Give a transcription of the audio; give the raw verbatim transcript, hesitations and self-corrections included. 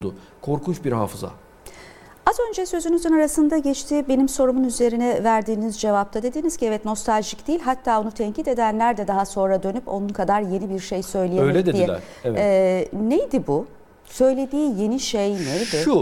Korkunç bir hafıza. Az önce sözünüzün arasında geçti, benim sorumun üzerine verdiğiniz cevapta dediniz ki evet nostaljik değil, hatta onu tenkit edenler de daha sonra dönüp onun kadar yeni bir şey söyleyemedi Öyle diye. dediler. Evet. Ee, neydi bu? Söylediği yeni şey neydi? Şu